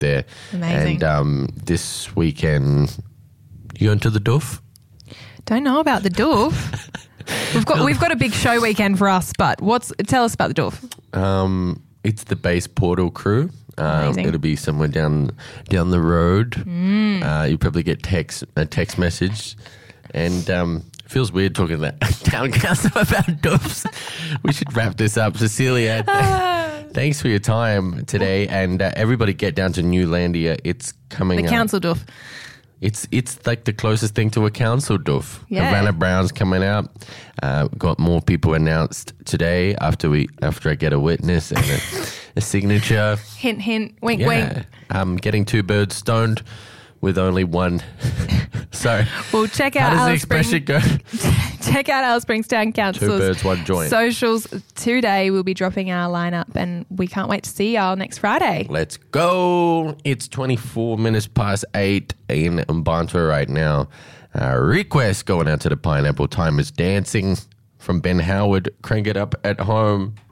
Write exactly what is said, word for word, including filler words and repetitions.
there. Amazing. And um, this weekend, you going to the Doof? Don't know about the Doof. We've got we've got a big show weekend for us, but what's tell us about the Doof. Um, it's the Base Portal crew. Um, it'll be somewhere down down the road. Mm. Uh, you probably get text a text message, and um, it feels weird talking to that town council about doofs. We should wrap this up, Cecilia. Thanks for your time today, and uh, everybody get down to Newlandia. It's coming. The up. council Doof. It's it's like the closest thing to a council doof. Yeah. Havana Brown's coming out. Uh, got more people announced today after we after I get a witness and a, a signature. Hint, hint, wink, Yeah, wink. I'm getting two birds stoned with only one. Sorry. Well, check How out does the Alice expression Springs. go? Check out Alice Springs Town Council's Two birds, one joint. socials today. We'll be dropping our lineup, and we can't wait to see y'all next Friday. Let's go. It's twenty-four minutes past eight in Mbantwa right now. Uh, request going out to the Pineapple. Time is dancing from Ben Howard. Crank it up at home.